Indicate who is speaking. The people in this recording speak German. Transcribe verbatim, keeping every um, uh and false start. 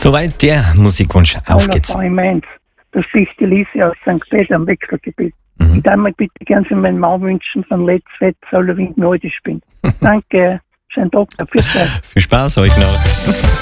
Speaker 1: Soweit der Musikwunsch. Auf geht's.
Speaker 2: In Mainz. Das ist die Lise aus Sankt Peter am Wechselgebiet.
Speaker 1: Mhm.
Speaker 2: Ich darf mir bitte gern für meinen Mann wünschen, von Let's Fett, soll er Wind neu bin. Danke, schönen Tag, auf Wiedersehen.
Speaker 1: Viel Spaß euch noch.